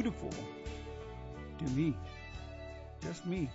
beautiful to me, just me.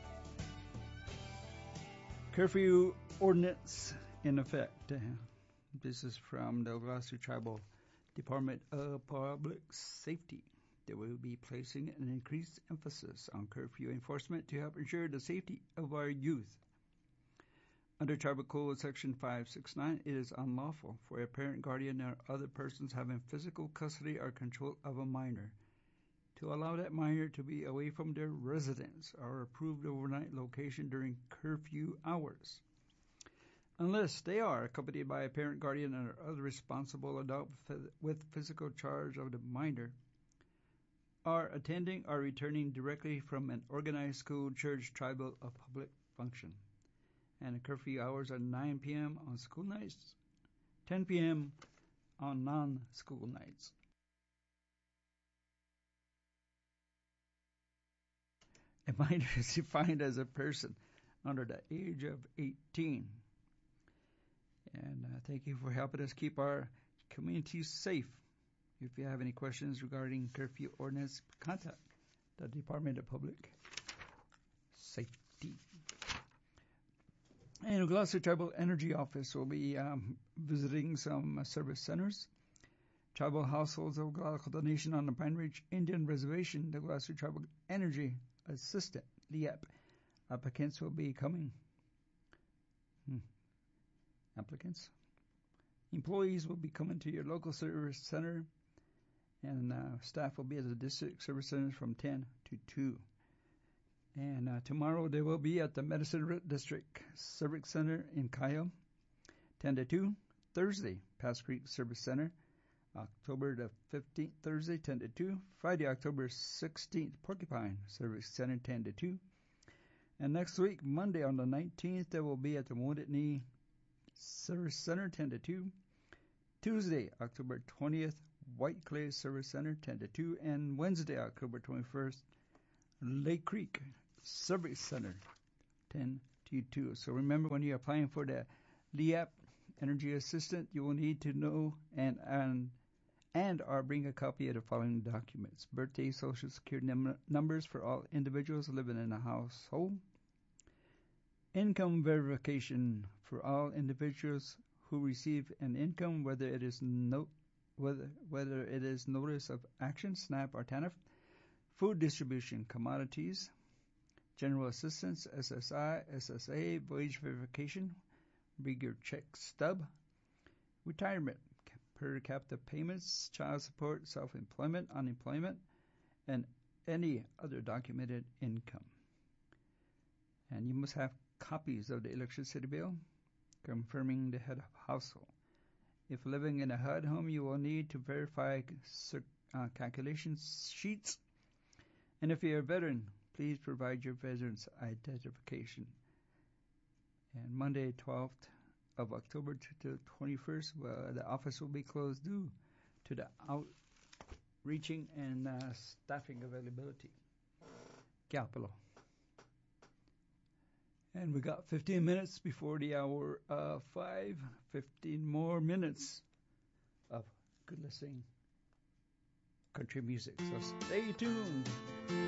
Curfew ordinance in effect. This is from the Oglala Tribal Department of Public Safety. They will be placing an increased emphasis on curfew enforcement to help ensure the safety of our youth. Under Tribal Code Section 569, it is unlawful for a parent, guardian, or other persons having physical custody or control of a minor to allow that minor to be away from their residence or approved overnight location during curfew hours, unless they are accompanied by a parent, guardian, or other responsible adult with physical charge of the minor, are attending or returning directly from an organized school, church, tribal, or public function. And the curfew hours are 9 p.m. on school nights, 10 p.m. on non-school nights. A minor is defined as a person under the age of 18. And thank you for helping us keep our community safe. If you have any questions regarding curfew ordinance, contact the Department of Public Safety. And Oglala Tribal Energy Office will be visiting some service centers. Tribal households of Oglala Nation on the Pine Ridge Indian Reservation, the Oglala Tribal Energy Assistant, LEAP, applicants will be coming. Applicants? Employees will be coming to your local service center, and staff will be at the district service centers from 10 to 2. And tomorrow they will be at the Medicine District Service Center in Kyle, 10 to 2. Thursday, Pass Creek Service Center, October the 15th, Thursday, 10 to 2. Friday, October 16th, Porcupine Service Center, 10 to 2. And next week, Monday on the 19th, they will be at the Wounded Knee Service Center, 10 to 2. Tuesday, October 20th, White Clay Service Center, 10 to 2. And Wednesday, October 21st, Lake Creek Service Center, 10 to 2. So remember, when you're applying for the LEAP Energy Assistant, you will need to know and or bring a copy of the following documents: birthday, social security numbers for all individuals living in a household, income verification for all individuals who receive an income, whether it is notice of action, SNAP or TANF, food distribution, commodities, general assistance, SSI, SSA, wage verification, bring your check stub, retirement, per capita payments, child support, self-employment, unemployment, and any other documented income. And you must have copies of the electricity bill confirming the head of household. If living in a HUD home, you will need to verify calculation sheets. And if you're a veteran, please provide your veteran's identification. And Monday, 12th of October to the 21st, the office will be closed due to the outreaching and staffing availability. Capelo. And we got 15 minutes before the hour 5. 15 more minutes of good listening country music. So stay tuned.